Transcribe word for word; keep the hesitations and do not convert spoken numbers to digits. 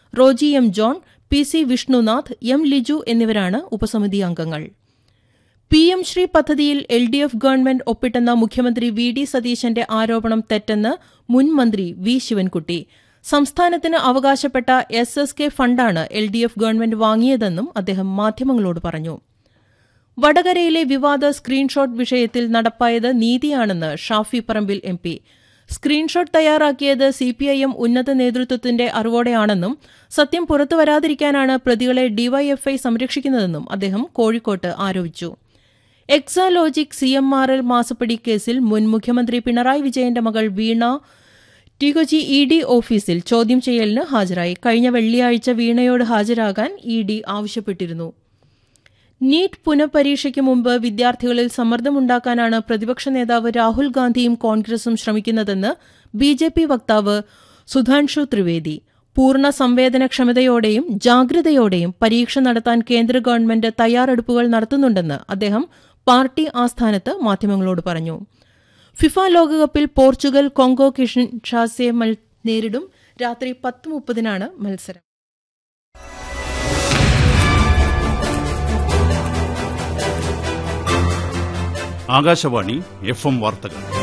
Roji M John, P C Vishnunath, M Liju എന്നിവരാണ് ഉപസമിതി അംഗങ്ങൾ. പി എം ശ്രീ പദ്ധതിയിൽ എൽ ഡി എഫ് ഗവൺമെന്റ് ഒപ്പിട്ടെന്ന മുഖ്യമന്ത്രി വി ഡി സതീശന്റെ ആരോപണം തെറ്റെന്ന് മുൻ മന്ത്രി വി ശിവൻകുട്ടി. സംസ്ഥാനത്തിന് അവകാശപ്പെട്ട S S K ഫണ്ടാണ് L D F government വാങ്ങിയതെന്നും അദ്ദേഹം മാധ്യമങ്ങളോട് പറഞ്ഞു. വടകരയിലെ വിവാദ സ്ക്രീൻഷോട്ട് വിഷയത്തിൽ നടപ്പായത് നീതിയാണെന്ന് Shafi Parambil M P. Screenshot തയ്യാറാക്കിയത് സിപിഐഎം ഉന്നത നേതൃത്വത്തിന്റെ അറിവോടെയാണെന്നും സത്യം പുറത്തുവരാതിരിക്കാനാണ് പ്രതികളെ ഡിവൈഎഫ്ഐ സംരക്ഷിക്കുന്നതെന്നും അദ്ദേഹം കോഴിക്കോട്ട് ആരോപിച്ചു. Exalogic C M R L മാസപ്പടി കേസിൽ മുൻ മുഖ്യമന്ത്രി പിണറായി വിജയന്റെ മകൾ വീണ ടി കൊച്ചി ഇ ഡി ഓഫീസിൽ ചോദ്യം ചെയ്യലിന് ഹാജരായി. കഴിഞ്ഞ വെള്ളിയാഴ്ച വീണയോട് ഹാജരാകാൻ ഇ ഡി ആവശ്യപ്പെട്ടിരുന്നു. നീറ്റ് പുനഃപരീക്ഷയ്ക്ക് മുമ്പ് വിദ്യാർത്ഥികളിൽ സമ്മർദ്ദമുണ്ടാക്കാനാണ് പ്രതിപക്ഷ നേതാവ് രാഹുൽ ഗാന്ധിയും കോൺഗ്രസും ശ്രമിക്കുന്നതെന്ന് ബി ജെ പി വക്താവ് സുധാൻഷു ത്രിവേദി. പൂർണ്ണ സംവേദനക്ഷമതയോടെയും ജാഗ്രതയോടെയും പരീക്ഷ നടത്താൻ കേന്ദ്ര ഗവൺമെന്റ് തയ്യാറെടുപ്പുകൾ നടത്തുന്നുണ്ടെന്ന് അദ്ദേഹം പാർട്ടി ആസ്ഥാനത്ത് മാധ്യമങ്ങളോട് പറഞ്ഞു. ഫിഫ ലോകകപ്പിൽ പോർച്ചുഗൽ കോങ്കോ കിൻഷാസയെ നേരിടും. രാത്രി പത്ത് മുപ്പതിനാണ് മത്സരം. ആകാശവാണി എഫ് എം വാർത്തകൾ.